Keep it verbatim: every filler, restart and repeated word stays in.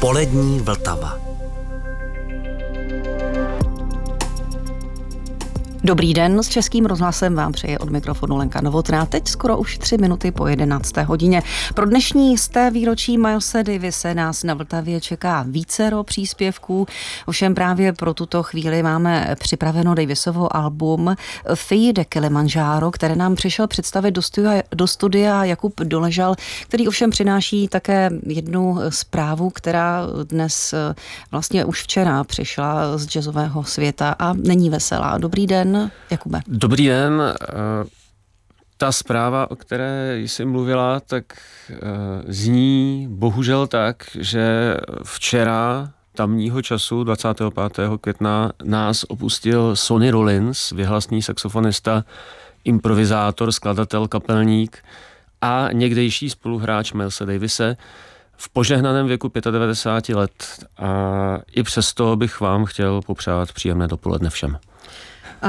Polední Vltava. Dobrý den, s Českým rozhlasem vám přeje od mikrofonu Lenka Novotná. Teď skoro už tři minuty po jedenácté hodině. Pro dnešní sté výročí Milese Davise nás na Vltavě čeká vícero příspěvků. Ovšem právě pro tuto chvíli máme připraveno Davisovo album Fille de Kilimanjaro, které nám přišel představit do studia, do studia Jakub Doležal, který ovšem přináší také jednu zprávu, která dnes, vlastně už včera přišla z jazzového světa a není veselá. Dobrý den, Jakube. Dobrý den. Ta zpráva, o které jsi mluvila, tak zní bohužel tak, že včera tamního času dvacátého pátého května nás opustil Sonny Rollins, věhlasný saxofonista, improvizátor, skladatel, kapelník a někdejší spoluhráč Milese Davise v požehnaném věku devadesát pět let. A i přesto bych vám chtěl popřát příjemné dopoledne všem.